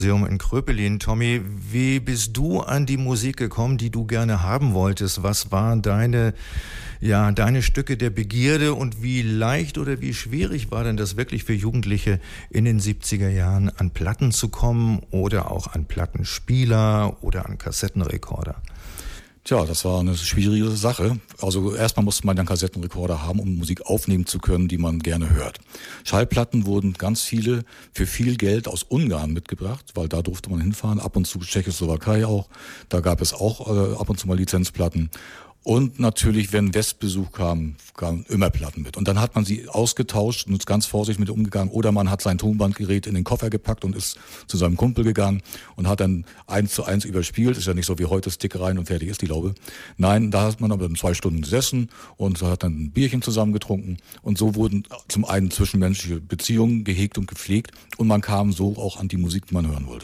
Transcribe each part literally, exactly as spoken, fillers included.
Museum in Kröpelin. Tommy, wie bist du an die Musik gekommen, die du gerne haben wolltest? Was waren deine, ja, deine Stücke der Begierde und wie leicht oder wie schwierig war denn das wirklich für Jugendliche in den siebziger Jahren an Platten zu kommen oder auch an Plattenspieler oder an Kassettenrekorder? Tja, das war eine schwierige Sache. Also erstmal musste man einen Kassettenrekorder haben, um Musik aufnehmen zu können, die man gerne hört. Schallplatten wurden ganz viele für viel Geld aus Ungarn mitgebracht, weil da durfte man hinfahren, ab und zu Tschechoslowakei auch. Da gab es auch äh, ab und zu mal Lizenzplatten. Und natürlich, wenn Westbesuch kam, kamen immer Platten mit. Und dann hat man sie ausgetauscht und ist ganz vorsichtig mit umgegangen. Oder man hat sein Tonbandgerät in den Koffer gepackt und ist zu seinem Kumpel gegangen und hat dann eins zu eins überspielt. Ist ja nicht so wie heute, Stick rein und fertig ist die Laube. Nein, da hat man aber zwei Stunden gesessen und hat dann ein Bierchen zusammen getrunken. Und so wurden zum einen zwischenmenschliche Beziehungen gehegt und gepflegt. Und man kam so auch an die Musik, die man hören wollte.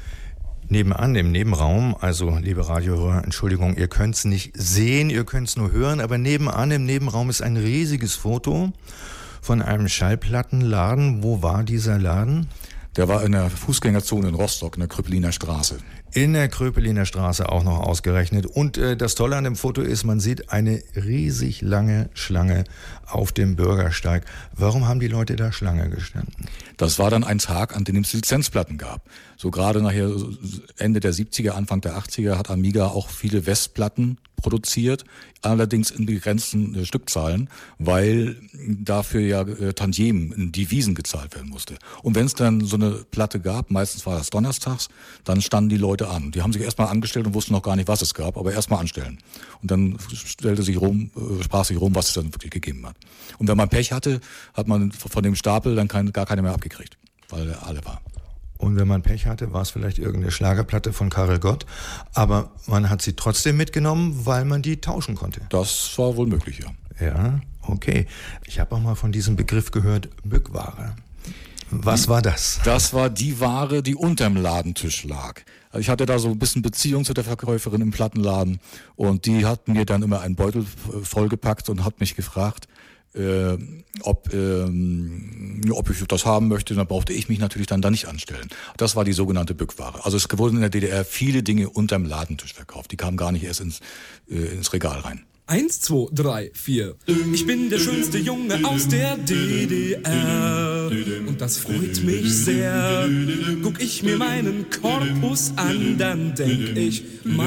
Nebenan im Nebenraum, also liebe Radiohörer, Entschuldigung, ihr könnt es nicht sehen, ihr könnt es nur hören, aber nebenan im Nebenraum ist ein riesiges Foto von einem Schallplattenladen. Wo war dieser Laden? Der war in der Fußgängerzone in Rostock, in der Kröpeliner Straße. In der Kröpeliner Straße auch noch ausgerechnet. Und äh, das Tolle an dem Foto ist, man sieht eine riesig lange Schlange auf dem Bürgersteig. Warum haben die Leute da Schlange gestanden? Das war dann ein Tag, an dem es Lizenzplatten gab. So gerade nachher Ende der siebziger, Anfang der achtziger hat Amiga auch viele Westplatten produziert, allerdings in begrenzten äh, Stückzahlen, weil dafür ja äh, Tantiemen in Devisen gezahlt werden musste. Und wenn es dann so eine Platte gab, meistens war das donnerstags, dann standen die Leute an. Die haben sich erstmal angestellt und wussten noch gar nicht, was es gab, aber erstmal anstellen. Und dann stellte sich rum, äh, sprach sich rum, was es dann wirklich gegeben hat. Und wenn man Pech hatte, hat man von dem Stapel dann kein, gar keine mehr abgekriegt, weil er alle war. Und wenn man Pech hatte, war es vielleicht irgendeine Schlagerplatte von Karel Gott. Aber man hat sie trotzdem mitgenommen, weil man die tauschen konnte. Das war wohl möglich, ja. Ja, okay. Ich habe auch mal von diesem Begriff gehört, Bückware. Was war das? Das war die Ware, die unterm Ladentisch lag. Ich hatte da so ein bisschen Beziehung zu der Verkäuferin im Plattenladen. Und die hat mir dann immer einen Beutel vollgepackt und hat mich gefragt, Äh, ob, ähm, ob ich das haben möchte, dann brauchte ich mich natürlich dann da nicht anstellen. Das war die sogenannte Bückware. Also es wurden in der D D R viele Dinge unterm Ladentisch verkauft. Die kamen gar nicht erst ins, äh, ins Regal rein. Eins, zwei, drei, vier. Ich bin der schönste Junge aus der D D R. Und das freut mich sehr. Guck ich mir meinen Korpus an, dann denk ich,